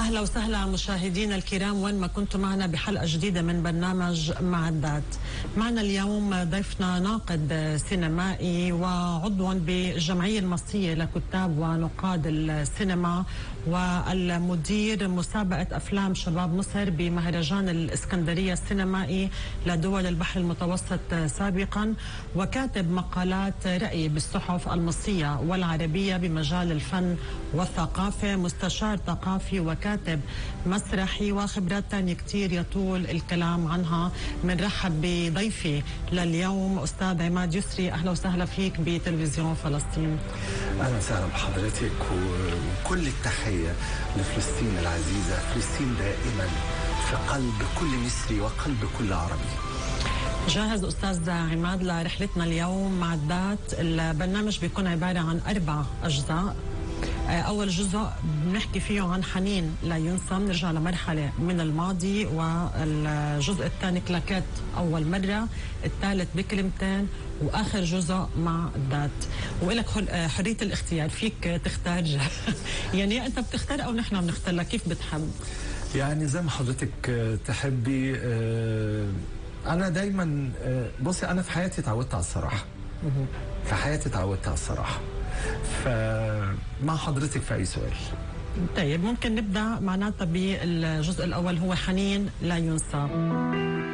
أهلا وسهلا مشاهدينا الكرام وين ما كنتم معنا بحلقة جديدة من برنامج معدات. معنا اليوم ضيفنا ناقد سينمائي وعضو بالجمعية المصرية لكتاب ونقاد السينما والمدير مسابقة أفلام شباب مصر بمهرجان الإسكندرية السينمائي لدول البحر المتوسط سابقا، وكاتب مقالات رأي بالصحف المصرية والعربية بمجال الفن والثقافة، مستشار ثقافي وكاتب مسرحي وخبرات تانية كتير يطول الكلام عنها. بنرحب بضيفي لليوم أستاذ عماد يسري. أهلا وسهلا فيك بتلفزيون فلسطين. أهلا وسهلا بحضرتك وكل التحية لفلسطين العزيزة. فلسطين دائما في قلب كل مصري وقلب كل عربي. جاهز أستاذ عماد لرحلتنا اليوم معدات؟ البرنامج بيكون عبارة عن 4 أجزاء. أول جزء بنحكي فيه عن حنين لا ينسى، بنرجع لمرحلة من الماضي، والجزء الثاني كلاكات أول مرة، الثالث بكلمتين، وآخر جزء مع الذات. وإلك حرية الاختيار، فيك تختار يعني أنت بتختار أو نحن بنختار لك، كيف بتحب؟ يعني زي ما حضرتك تحبي. أنا دايما بصي، أنا في حياتي تعودت على الصراحة. فمع حضرتك في أي سؤال؟ طيب ممكن نبدأ معناتها بالجزء الأول، هو حنين لا ينسى.